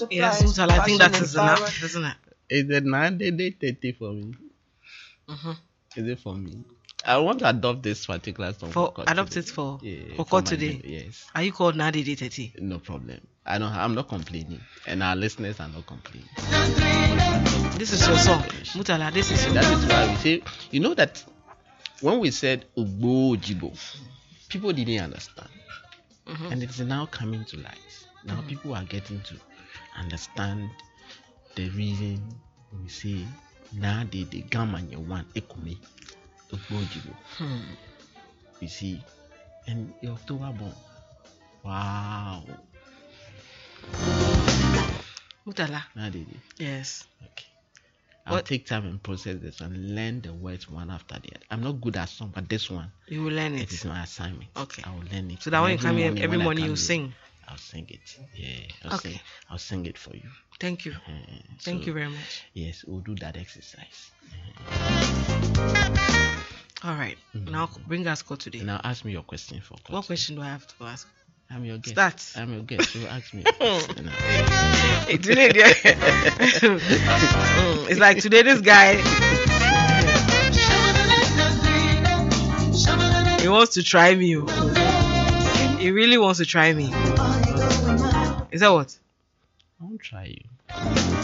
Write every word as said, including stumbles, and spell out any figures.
Yes, Mutala, I think that is enough, isn't it? Is it nine day day thirty for me? Mm-hmm. Is it for me? I want to adopt this particular song For God adopt today. it for Yeah, for for God my today. gen- Yes, Are you called Nadi Day thirty? no problem. I don't. I'm not complaining, and our listeners are not complaining. This is your song, Mutala. This is your That is why we say, you know that when we said Ugbo Jibo, people didn't understand, Mhm. and it is now coming to light. Now Mhm. people are getting to understand the reason we say now they the gamma you want ekumi Ugbo Jibo. Hmm. You see, and your October born. Wow. Mutala. Now they did. Yes. Okay. I'll What? take time and process this and learn the words one after the other. I'm not good at song, but this one, You will learn it it. is my assignment. Okay. I will learn it. So that when you Every come here morning every when I morning come you here, sing. I'll sing it. Yeah. I'll Okay. sing. I'll sing it for you. Thank you. Uh, Thank so, you very much. Yes, we'll do that exercise. All right. Mhm. Now bring us call today. Now ask me your question for What question. question do I have to ask? I'm your guest. Start. I'm your guest. So ask me. Your question now. It's really there. Mm, it's like today this guy he wants to try me. oh. He really wants to try me. Is that what? I won't try you.